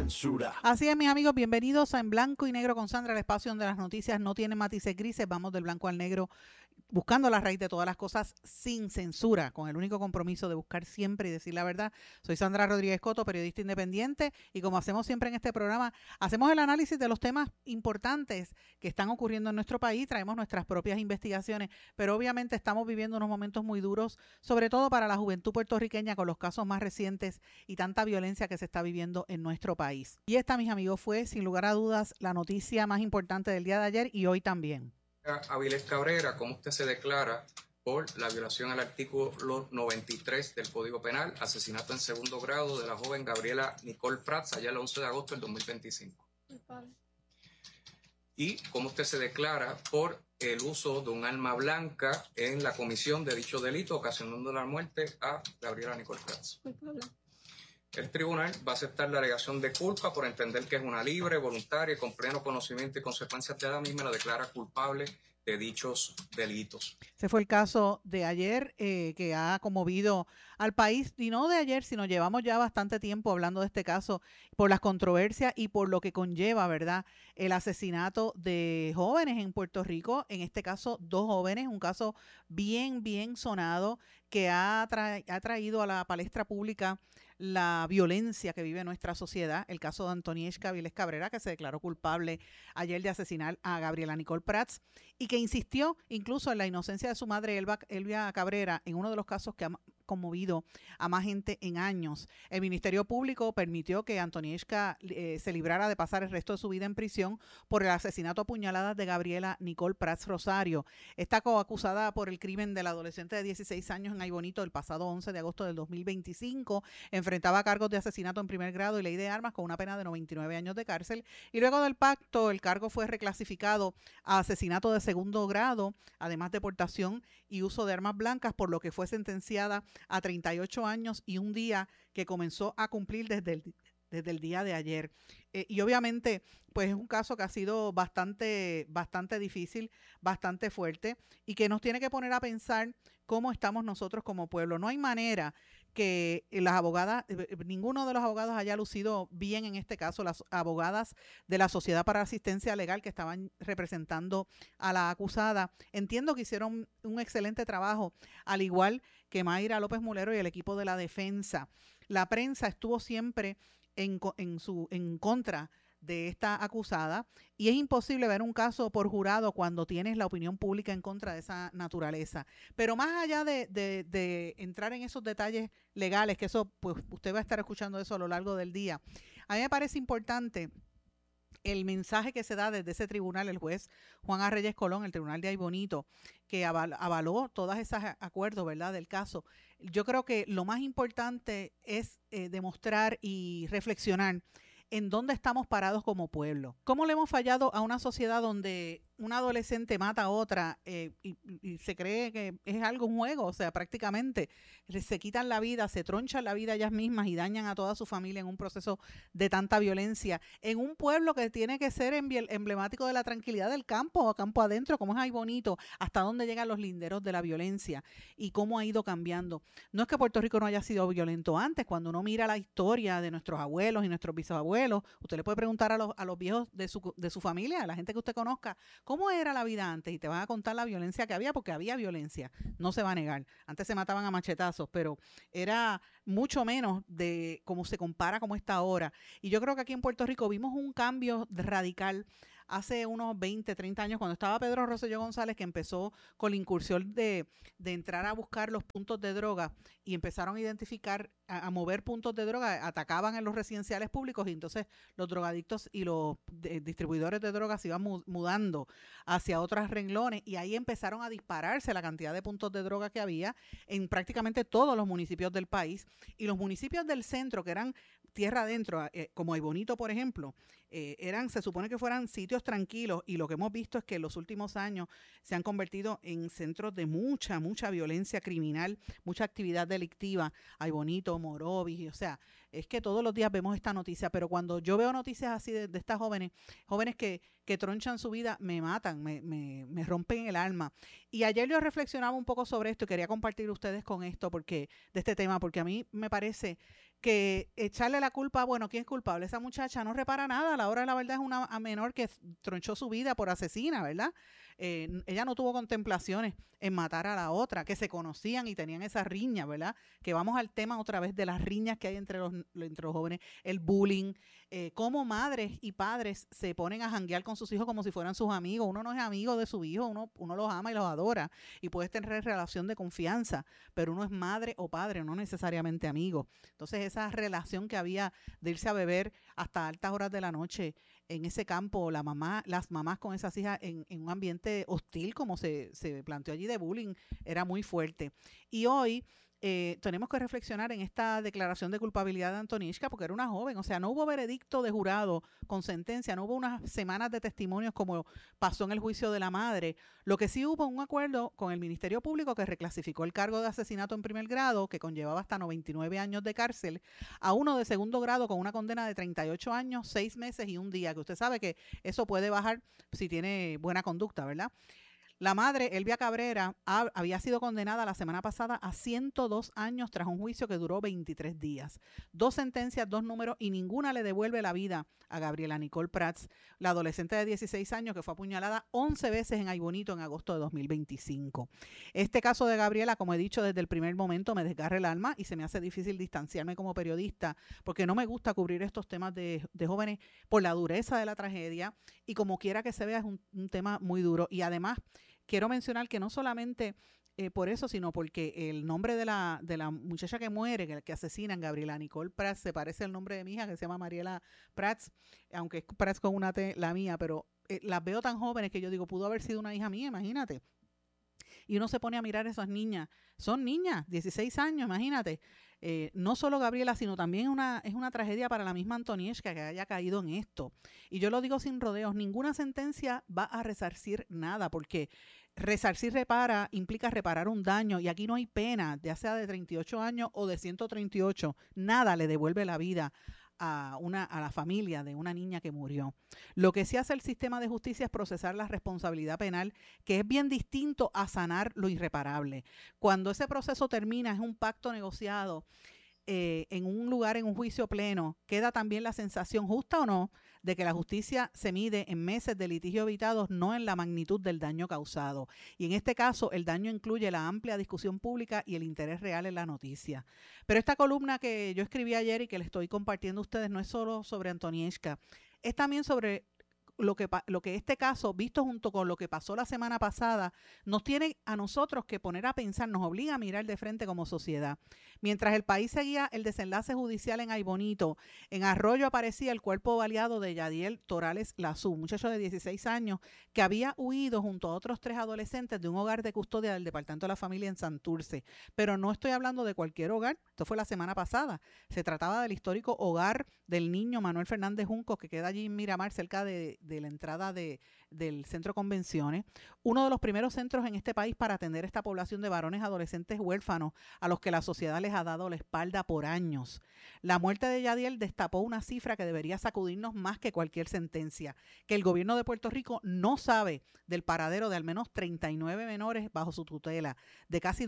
censura. Así es, mis amigos, bienvenidos a En Blanco y Negro con Sandra, el espacio donde las noticias no tienen matices grises. Vamos del blanco al negro, buscando la raíz de todas las cosas sin censura, con el único compromiso de buscar siempre y decir la verdad. Soy Sandra Rodríguez Coto, periodista independiente, y como hacemos siempre en este programa, hacemos el análisis de los temas importantes que están ocurriendo en nuestro país, traemos nuestras propias investigaciones, pero obviamente estamos viviendo unos momentos muy duros, sobre todo para la juventud puertorriqueña, con los casos más recientes y tanta violencia que se está viviendo en nuestro país. Y esta, mis amigos, fue sin lugar a dudas la noticia más importante del día de ayer y hoy también. Avilés Cabrera, ¿cómo usted se declara por la violación al artículo 93 del Código Penal, asesinato en segundo grado de la joven Gabriela Nicole Prats, allá el 11 de agosto del 2025? ¿Y cómo usted se declara por el uso de un arma blanca en la comisión de dicho delito, ocasionando la muerte a Gabriela Nicole Prats? El tribunal va a aceptar la alegación de culpa por entender que es una libre, voluntaria y con pleno conocimiento y consecuencias de la misma, y la declara culpable de dichos delitos. Ese fue el caso de ayer que ha conmovido al país, y no de ayer, sino llevamos ya bastante tiempo hablando de este caso por las controversias y por lo que conlleva, ¿verdad?, el asesinato de jóvenes en Puerto Rico, en este caso 2 jóvenes, un caso bien sonado que ha traído a la palestra pública la violencia que vive nuestra sociedad. El caso de Antonieshka Avilés Cabrera, que se declaró culpable ayer de asesinar a Gabriela Nicole Prats y que insistió incluso en la inocencia de su madre, Elvia Cabrera, en uno de los casos que ha conmovido a más gente en años. El Ministerio Público permitió que Antonieshka se librara de pasar el resto de su vida en prisión por el asesinato a puñaladas de Gabriela Nicole Prats Rosario. Está coacusada por el crimen del adolescente de 16 años en Aybonito el pasado 11 de agosto del 2025. Enfrentaba cargos de asesinato en primer grado y ley de armas con una pena de 99 años de cárcel. Y luego del pacto, el cargo fue reclasificado a asesinato de segundo grado, además de portación y uso de armas blancas, por lo que fue sentenciada a 38 años y un día, que comenzó a cumplir desde el día de ayer. Y obviamente, pues es un caso que ha sido bastante difícil, bastante fuerte, y que nos tiene que poner a pensar cómo estamos nosotros como pueblo. No hay manera que las abogadas, ninguno de los abogados haya lucido bien en este caso. Las abogadas de la Sociedad para Asistencia Legal que estaban representando a la acusada, entiendo que hicieron un excelente trabajo, al igual que Mayra López Mulero y el equipo de la defensa. La prensa estuvo siempre en contra de esta acusada, y es imposible ver un caso por jurado cuando tienes la opinión pública en contra de esa naturaleza. Pero más allá de entrar en esos detalles legales, que eso, pues usted va a estar escuchando eso a lo largo del día, a mí me parece importante el mensaje que se da desde ese tribunal, el juez Juan A. Reyes Colón, el tribunal de Aybonito, que avaló todos esos acuerdos, ¿verdad?, del caso. Yo creo que lo más importante es demostrar y reflexionar en dónde estamos parados como pueblo. ¿Cómo le hemos fallado a una sociedad donde una adolescente mata a otra y se cree que es algo, un juego? O sea, prácticamente se quitan la vida, se tronchan la vida ellas mismas y dañan a toda su familia en un proceso de tanta violencia, en un pueblo que tiene que ser emblemático de la tranquilidad del campo adentro, como es Aybonito, hasta dónde llegan los linderos de la violencia y cómo ha ido cambiando. No es que Puerto Rico no haya sido violento antes. Cuando uno mira la historia de nuestros abuelos y nuestros bisabuelos, usted le puede preguntar a los viejos de su familia, a la gente que usted conozca, ¿cómo era la vida antes? Y te van a contar la violencia que había, porque había violencia, no se va a negar. Antes se mataban a machetazos, pero era mucho menos de cómo se compara como está ahora. Y yo creo que aquí en Puerto Rico vimos un cambio radical hace unos 20, 30 años, cuando estaba Pedro Rosselló González, que empezó con la incursión de entrar a buscar los puntos de droga, y empezaron a identificar, a mover puntos de droga, atacaban en los residenciales públicos, y entonces los drogadictos y los distribuidores de drogas se iban mudando hacia otros renglones, y ahí empezaron a dispararse la cantidad de puntos de droga que había en prácticamente todos los municipios del país. Y los municipios del centro, que eran tierra adentro, como Aybonito, por ejemplo, se supone que fueran sitios tranquilos, y lo que hemos visto es que en los últimos años se han convertido en centros de mucha violencia criminal, mucha actividad delictiva. Aybonito, Morovis, o sea, es que todos los días vemos esta noticia, pero cuando yo veo noticias así de estas jóvenes que tronchan su vida, me matan, me rompen el alma. Y ayer yo reflexionaba un poco sobre esto y quería compartir ustedes con esto, de este tema, porque a mí me parece que echarle la culpa, bueno, ¿quién es culpable? Esa muchacha no repara nada, a la hora de la verdad es una menor que tronchó su vida por asesina, ¿verdad? Ella no tuvo contemplaciones en matar a la otra, que se conocían y tenían esa riña, ¿verdad? Que vamos al tema otra vez de las riñas que hay entre los jóvenes, el bullying, cómo madres y padres se ponen a janguear con sus hijos como si fueran sus amigos. Uno no es amigo de su hijo, uno los ama y los adora y puedes tener relación de confianza, pero uno es madre o padre, no necesariamente amigo. Entonces esa relación que había de irse a beber hasta altas horas de la noche en ese campo, las mamás con esas hijas en un ambiente hostil como se planteó allí de bullying, era muy fuerte. Y hoy tenemos que reflexionar en esta declaración de culpabilidad de Antonieshka porque era una joven, o sea, no hubo veredicto de jurado con sentencia, no hubo unas semanas de testimonios como pasó en el juicio de la madre. Lo que sí hubo un acuerdo con el Ministerio Público que reclasificó el cargo de asesinato en primer grado, que conllevaba hasta 99 años de cárcel, a uno de segundo grado con una condena de 38 años, 6 meses y un día, que usted sabe que eso puede bajar si tiene buena conducta, ¿verdad? La madre, Elvia Cabrera, había sido condenada la semana pasada a 102 años tras un juicio que duró 23 días. 2 sentencias, 2 números y ninguna le devuelve la vida a Gabriela Nicole Prats, la adolescente de 16 años que fue apuñalada 11 veces en Aybonito en agosto de 2025. Este caso de Gabriela, como he dicho desde el primer momento, me desgarra el alma y se me hace difícil distanciarme como periodista porque no me gusta cubrir estos temas de jóvenes por la dureza de la tragedia y como quiera que se vea es un tema muy duro. Y además quiero mencionar que no solamente por eso, sino porque el nombre de la muchacha que muere, que asesinan, Gabriela Nicole Prats, se parece al nombre de mi hija, que se llama Mariela Prats, aunque es Prats con una T, la mía, pero las veo tan jóvenes que yo digo, pudo haber sido una hija mía, imagínate. Y uno se pone a mirar a esas niñas, son niñas, 16 años, imagínate. No solo Gabriela, sino también es una tragedia para la misma Antonieshka que haya caído en esto. Y yo lo digo sin rodeos, ninguna sentencia va a resarcir nada, porque resarcir implica reparar un daño, y aquí no hay pena, ya sea de 38 años o de 138, nada le devuelve la vida a la familia de una niña que murió. Lo que sí hace el sistema de justicia es procesar la responsabilidad penal, que es bien distinto a sanar lo irreparable. Cuando ese proceso termina, es un pacto negociado en un lugar, en un juicio pleno, queda también la sensación, justa o no, de que la justicia se mide en meses de litigio evitados, no en la magnitud del daño causado. Y en este caso, el daño incluye la amplia discusión pública y el interés real en la noticia. Pero esta columna que yo escribí ayer y que le estoy compartiendo a ustedes no es solo sobre Antonieshka, es también sobre lo que este caso, visto junto con lo que pasó la semana pasada, nos tiene a nosotros que poner a pensar, nos obliga a mirar de frente como sociedad. Mientras el país seguía el desenlace judicial en Aybonito, en Arroyo aparecía el cuerpo baleado de Yadiel Torales Lazú, muchacho de 16 años que había huido junto a otros 3 adolescentes de un hogar de custodia del Departamento de la Familia en Santurce. Pero no estoy hablando de cualquier hogar, esto fue la semana pasada. Se trataba del histórico hogar del niño Manuel Fernández Junco, que queda allí en Miramar, cerca de la entrada del Centro Convenciones, uno de los primeros centros en este país para atender esta población de varones adolescentes huérfanos a los que la sociedad les ha dado la espalda por años. La muerte de Yadiel destapó una cifra que debería sacudirnos más que cualquier sentencia, que el gobierno de Puerto Rico no sabe del paradero de al menos 39 menores bajo su tutela, de casi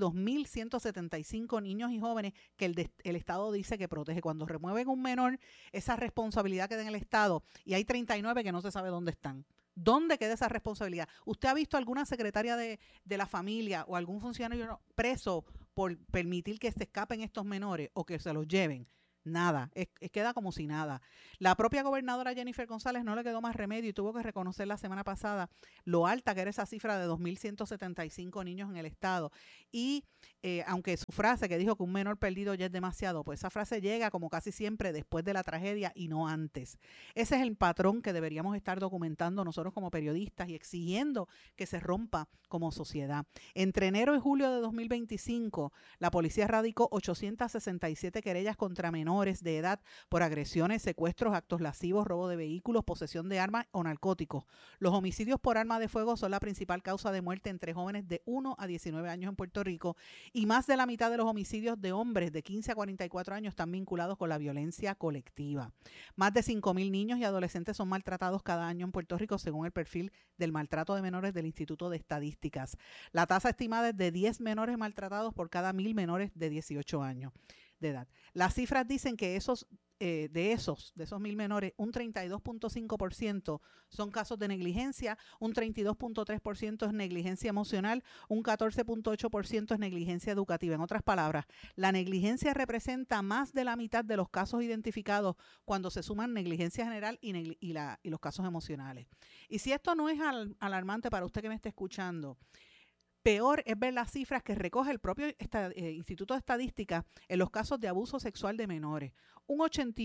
2.175 niños y jóvenes que el Estado dice que protege. Cuando remueven un menor, esa responsabilidad queda en el Estado, y hay 39 que no se sabe dónde están. ¿Dónde queda esa responsabilidad? ¿Usted ha visto alguna secretaria de la familia o algún funcionario preso por permitir que se escapen estos menores o que se los lleven? Nada, queda como si nada. La propia gobernadora Jennifer González no le quedó más remedio y tuvo que reconocer la semana pasada lo alta que era esa cifra de 2.175 niños en el estado. Y aunque su frase que dijo que un menor perdido ya es demasiado, pues esa frase llega como casi siempre después de la tragedia y no antes. Ese es el patrón que deberíamos estar documentando nosotros como periodistas y exigiendo que se rompa como sociedad. Entre enero y julio de 2025, la policía radicó 867 querellas contra menores menores de edad por agresiones, secuestros, actos lascivos, robo de vehículos, posesión de armas o narcóticos. Los homicidios por arma de fuego son la principal causa de muerte entre jóvenes de 1 a 19 años en Puerto Rico, y más de la mitad de los homicidios de hombres de 15 a 44 años están vinculados con la violencia colectiva. Más de 5,000 niños y adolescentes son maltratados cada año en Puerto Rico, según el perfil del maltrato de menores del Instituto de Estadísticas. La tasa estimada es de 10 menores maltratados por cada 1,000 menores de 18 años de edad. Las cifras dicen que de esos 1,000 menores, un 32.5% son casos de negligencia, un 32.3% es negligencia emocional, un 14.8% es negligencia educativa. En otras palabras, la negligencia representa más de la mitad de los casos identificados cuando se suman negligencia general y los casos emocionales. Y si esto no es alarmante para usted que me esté escuchando, peor es ver las cifras que recoge el propio Instituto de Estadística en los casos de abuso sexual de menores. Un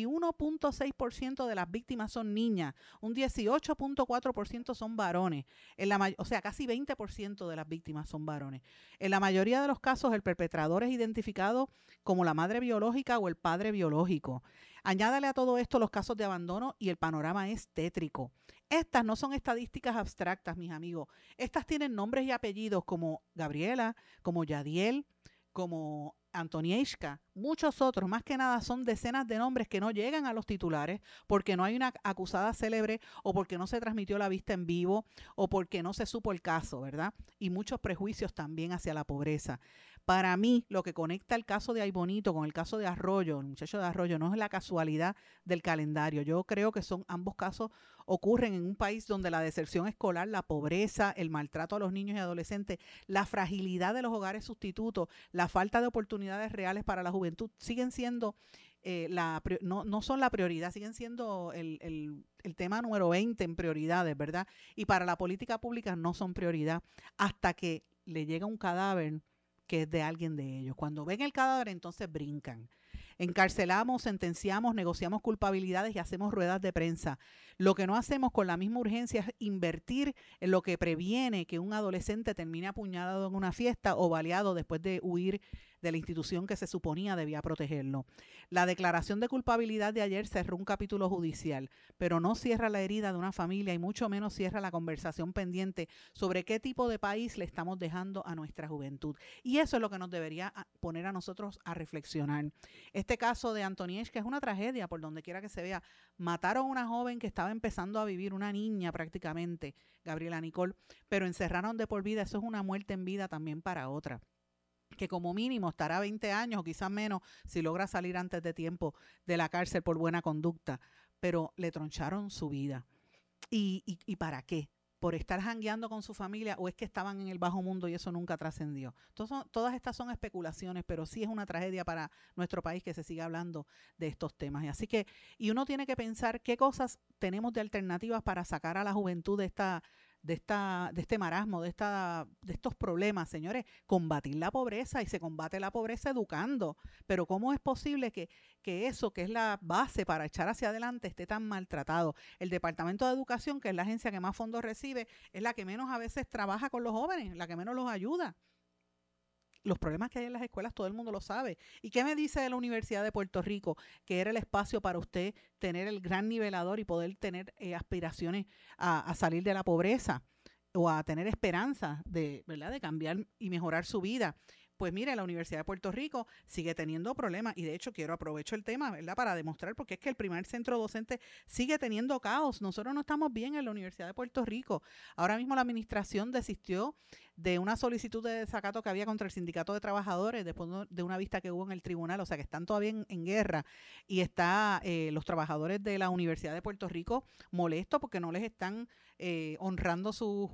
81.6% de las víctimas son niñas, un 18.4% son varones, o sea, casi 20% de las víctimas son varones. En la mayoría de los casos, el perpetrador es identificado como la madre biológica o el padre biológico. Añádale a todo esto los casos de abandono y el panorama es tétrico. Estas no son estadísticas abstractas, mis amigos. Estas tienen nombres y apellidos como Gabriela, como Yadiel, como Antonieshka, muchos otros. Más que nada son decenas de nombres que no llegan a los titulares porque no hay una acusada célebre o porque no se transmitió la vista en vivo o porque no se supo el caso, ¿verdad? Y muchos prejuicios también hacia la pobreza. Para mí, lo que conecta el caso de Aybonito con el caso de Arroyo, el muchacho de Arroyo, no es la casualidad del calendario. Yo creo que ambos casos ocurren en un país donde la deserción escolar, la pobreza, el maltrato a los niños y adolescentes, la fragilidad de los hogares sustitutos, la falta de oportunidades reales para la juventud, siguen siendo, no son la prioridad, siguen siendo el tema número 20 en prioridades, ¿verdad? Y para la política pública no son prioridad hasta que le llega un cadáver que es de alguien de ellos. Cuando ven el cadáver, entonces brincan. Encarcelamos, sentenciamos, negociamos culpabilidades y hacemos ruedas de prensa. Lo que no hacemos con la misma urgencia es invertir en lo que previene que un adolescente termine apuñalado en una fiesta o baleado después de huir de la institución que se suponía debía protegerlo. La declaración de culpabilidad de ayer cerró un capítulo judicial, pero no cierra la herida de una familia y mucho menos cierra la conversación pendiente sobre qué tipo de país le estamos dejando a nuestra juventud. Y eso es lo que nos debería poner a nosotros a reflexionar. Este caso de Antonieshka es una tragedia por donde quiera que se vea. Mataron a una joven que estaba empezando a vivir, una niña prácticamente, Gabriela Nicole, pero encerraron de por vida. Eso es una muerte en vida también para otra, que como mínimo estará 20 años o quizás menos si logra salir antes de tiempo de la cárcel por buena conducta, pero le troncharon su vida. ¿Y para qué? ¿Por estar jangueando con su familia o es que estaban en el bajo mundo y eso nunca trascendió? Todas estas son especulaciones, pero sí es una tragedia para nuestro país que se siga hablando de estos temas. Y uno tiene que pensar qué cosas tenemos de alternativas para sacar a la juventud de este marasmo, de estos problemas, señores. Combatir la pobreza, y se combate la pobreza educando, pero ¿cómo es posible que eso, que es la base para echar hacia adelante, esté tan maltratado? El Departamento de Educación, que es la agencia que más fondos recibe, es la que menos a veces trabaja con los jóvenes, la que menos los ayuda. Los problemas que hay en las escuelas todo el mundo lo sabe. ¿Y qué me dice de la Universidad de Puerto Rico? Que era el espacio para usted tener el gran nivelador y poder tener aspiraciones a salir de la pobreza o a tener esperanza ¿verdad?, de cambiar y mejorar su vida. Pues mire, la Universidad de Puerto Rico sigue teniendo problemas y de hecho aprovecho el tema, ¿verdad?, para demostrar porque es que el primer centro docente sigue teniendo caos. Nosotros no estamos bien en la Universidad de Puerto Rico. Ahora mismo la administración desistió de una solicitud de desacato que había contra el sindicato de trabajadores después de una vista que hubo en el tribunal, o sea que están todavía en guerra y los trabajadores de la Universidad de Puerto Rico molestos porque no les están honrando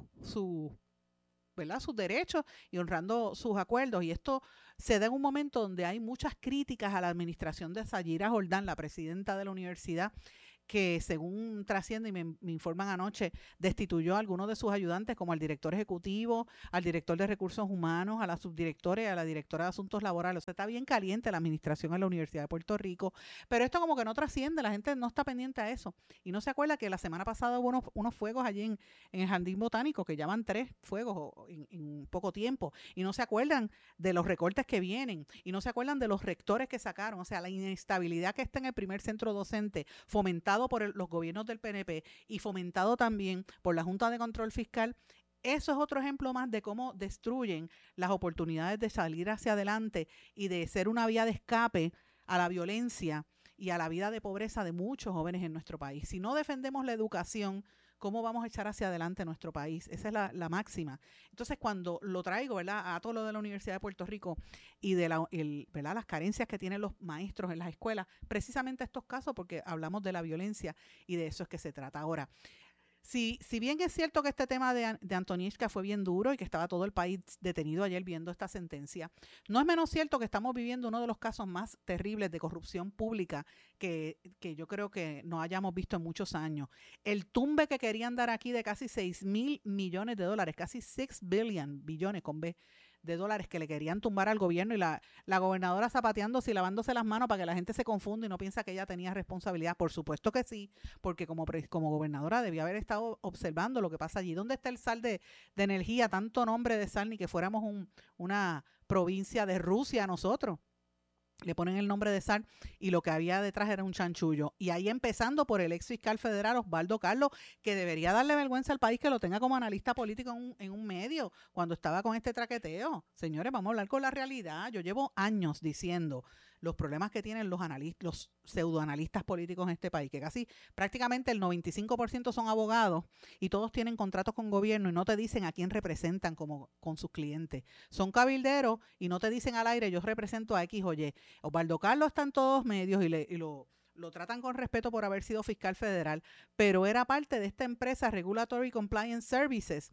¿verdad?, sus derechos y honrando sus acuerdos. Y esto se da en un momento donde hay muchas críticas a la administración de Sayira Jordán, la presidenta de la universidad, que según trasciende y me informan anoche, destituyó a algunos de sus ayudantes, como al director ejecutivo, al director de recursos humanos, a la subdirectora y a la directora de asuntos laborales. O sea, está bien caliente la administración en la Universidad de Puerto Rico, pero esto como que no trasciende, la gente no está pendiente a eso. Y no se acuerda que la semana pasada hubo unos fuegos allí en el Jardín Botánico, que ya van 3 fuegos en poco tiempo, y no se acuerdan de los recortes que vienen, y no se acuerdan de los rectores que sacaron. O sea, la inestabilidad que está en el primer centro docente, fomentado por los gobiernos del PNP y fomentado también por la Junta de Control Fiscal. Eso es otro ejemplo más de cómo destruyen las oportunidades de salir hacia adelante y de ser una vía de escape a la violencia y a la vida de pobreza de muchos jóvenes en nuestro país. Si no defendemos la educación, ¿cómo vamos a echar hacia adelante nuestro país? Esa es la máxima. Entonces, cuando lo traigo, ¿verdad?, a todo lo de la Universidad de Puerto Rico y de ¿verdad?, las carencias que tienen los maestros en las escuelas, precisamente estos casos, porque hablamos de la violencia y de eso es que se trata. Ahora, si bien es cierto que este tema de Antoniszka fue bien duro y que estaba todo el país detenido ayer viendo esta sentencia, no es menos cierto que estamos viviendo uno de los casos más terribles de corrupción pública que yo creo que no hayamos visto en muchos años. El tumbe que querían dar aquí de casi 6,000 millones de dólares, casi 6 billones con B, de dólares que le querían tumbar al gobierno, y la gobernadora zapateándose y lavándose las manos para que la gente se confunda y no piensa que ella tenía responsabilidad. Por supuesto que sí, porque como gobernadora debía haber estado observando lo que pasa allí. ¿Dónde está el sal de energía? Tanto nombre de sal, ni que fuéramos una provincia de Rusia nosotros. Le ponen el nombre de sal y lo que había detrás era un chanchullo. Y ahí empezando por el ex fiscal federal Osvaldo Carlos, que debería darle vergüenza al país que lo tenga como analista político en un medio cuando estaba con este traqueteo. Señores, vamos a hablar con la realidad. Yo llevo años diciendo los problemas que tienen los pseudoanalistas políticos en este país, que casi prácticamente el 95% son abogados y todos tienen contratos con gobierno y no te dicen a quién representan como con sus clientes. Son cabilderos y no te dicen al aire, yo represento a X o Y. Osvaldo Carlos está en todos medios y lo tratan con respeto por haber sido fiscal federal, pero era parte de esta empresa Regulatory Compliance Services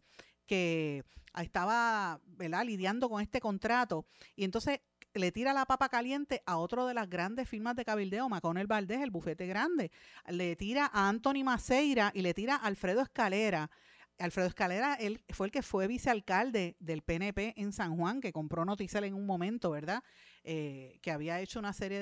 que estaba, ¿verdad?, lidiando con este contrato, y entonces le tira la papa caliente a otro de las grandes firmas de cabildeo, Maconel Valdés, el bufete grande, le tira a Anthony Maceira y le tira a Alfredo Escalera. Alfredo Escalera, él fue el que fue vicealcalde del PNP en San Juan, que compró Noticel en un momento, ¿verdad?, que había hecho una serie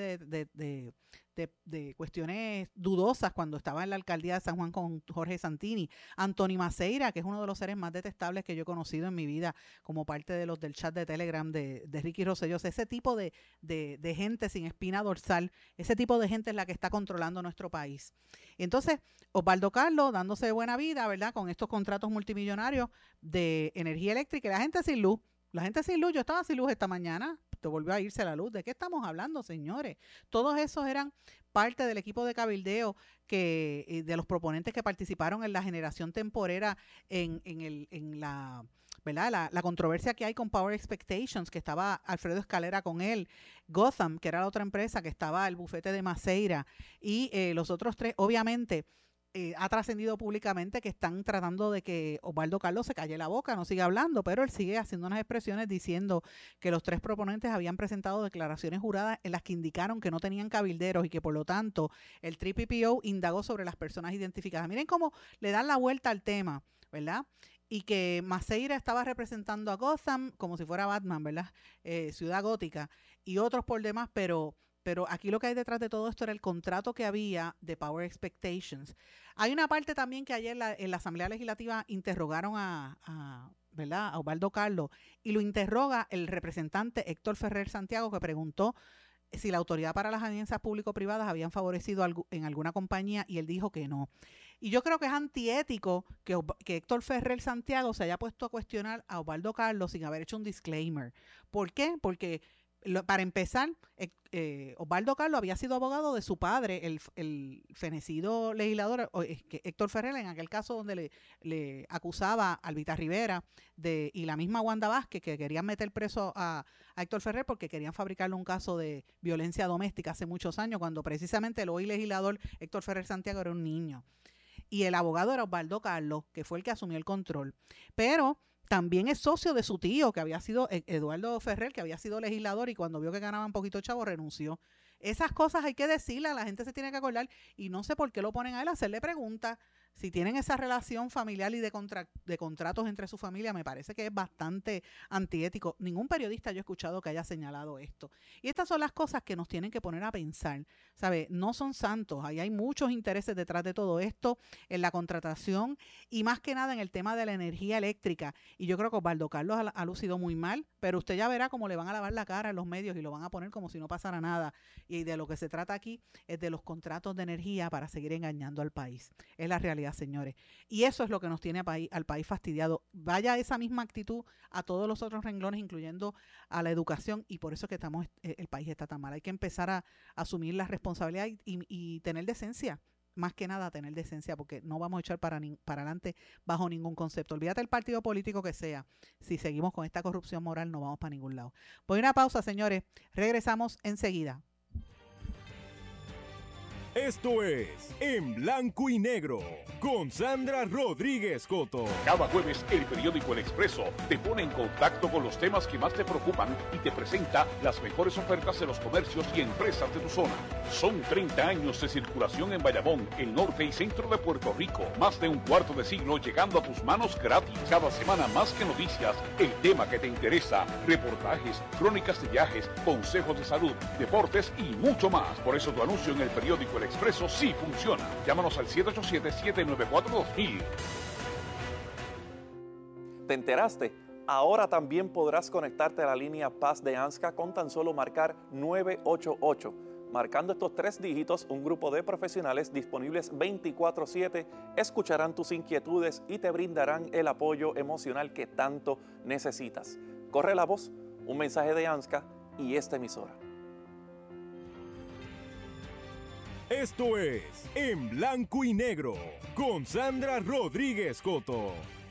de cuestiones dudosas cuando estaba en la alcaldía de San Juan con Jorge Santini. Anthony Maceira, que es uno de los seres más detestables que yo he conocido en mi vida, como parte de los del chat de Telegram de Ricky Rosselló. Ese tipo de gente sin espina dorsal, ese tipo de gente es la que está controlando nuestro país. Entonces, Osvaldo Carlos, dándose de buena vida, ¿verdad?, con estos contratos multimillonarios de energía eléctrica, y la gente sin luz. Yo estaba sin luz esta mañana, te volvió a irse la luz. ¿De qué estamos hablando, señores? Todos esos eran parte del equipo de cabildeo de los proponentes que participaron en la generación temporera en la, ¿verdad?, la controversia que hay con Power Expectations, que estaba Alfredo Escalera con él, Gotham, que era la otra empresa, que estaba el bufete de Maceira, y los otros tres, obviamente. Ha trascendido públicamente que están tratando de que Osvaldo Carlos se calle la boca, no siga hablando, pero él sigue haciendo unas expresiones diciendo que los tres proponentes habían presentado declaraciones juradas en las que indicaron que no tenían cabilderos y que por lo tanto el TPPO indagó sobre las personas identificadas. Miren cómo le dan la vuelta al tema, ¿verdad? Y que Maceira estaba representando a Gotham como si fuera Batman, ¿verdad? Ciudad Gótica, y otros por demás, pero aquí lo que hay detrás de todo esto era el contrato que había de Power Expectations. Hay una parte también que ayer en la Asamblea Legislativa interrogaron ¿verdad?, a Osvaldo Carlos, y lo interroga el representante Héctor Ferrer Santiago, que preguntó si la Autoridad para las Alianzas Público-Privadas habían favorecido en alguna compañía, y él dijo que no. Y yo creo que es antiético que Héctor Ferrer Santiago se haya puesto a cuestionar a Osvaldo Carlos sin haber hecho un disclaimer. ¿Por qué? Porque para empezar, Osvaldo Carlos había sido abogado de su padre, el fenecido legislador Héctor Ferrer, en aquel caso donde le acusaba a Albita Rivera y la misma Wanda Vázquez, que querían meter preso a Héctor Ferrer porque querían fabricarle un caso de violencia doméstica hace muchos años, cuando precisamente el hoy legislador Héctor Ferrer Santiago era un niño. Y el abogado era Osvaldo Carlos, que fue el que asumió el control. Pero también es socio de su tío, que había sido Eduardo Ferrer, que había sido legislador, y cuando vio que ganaba un poquito chavo renunció. Esas cosas hay que decirle, la gente se tiene que acordar, y no sé por qué lo ponen a él a hacerle preguntas. Si tienen esa relación familiar y de contratos entre su familia, me parece que es bastante antiético. Ningún periodista yo he escuchado que haya señalado esto. Y estas son las cosas que nos tienen que poner a pensar, ¿sabe? No son santos, ahí hay muchos intereses detrás de todo esto, en la contratación y más que nada en el tema de la energía eléctrica. Y yo creo que Osvaldo Carlos ha lucido muy mal, pero usted ya verá cómo le van a lavar la cara a los medios y lo van a poner como si no pasara nada. Y de lo que se trata aquí es de los contratos de energía para seguir engañando al país. Es la realidad, señores. Y eso es lo que nos tiene al país fastidiado. Vaya esa misma actitud a todos los otros renglones, incluyendo a la educación, y por eso es que el país está tan mal. Hay que empezar a asumir la responsabilidad y tener decencia. Más que nada tener decencia, porque no vamos a echar para adelante bajo ningún concepto. Olvídate del partido político que sea. Si seguimos con esta corrupción moral, no vamos para ningún lado. Voy a una pausa, señores. Regresamos enseguida. Esto es En Blanco y Negro con Sandra Rodríguez Coto. Cada jueves el periódico El Expreso te pone en contacto con los temas que más te preocupan y te presenta las mejores ofertas de los comercios y empresas de tu zona. Son 30 años de circulación en Bayamón, el norte y centro de Puerto Rico. Más de un cuarto de siglo llegando a tus manos gratis. Cada semana más que noticias, el tema que te interesa, reportajes, crónicas de viajes, consejos de salud, deportes y mucho más. Por eso tu anuncio en el periódico El Expreso sí funciona. Llámanos al 787-794-2000. ¿Te enteraste? Ahora también podrás conectarte a la línea Paz de ANSCA con tan solo marcar 988. Marcando estos 3 dígitos, un grupo de profesionales disponibles 24/7 escucharán tus inquietudes y te brindarán el apoyo emocional que tanto necesitas. Corre la voz, un mensaje de ANSCA y esta emisora. Esto es En Blanco y Negro con Sandra Rodríguez Coto.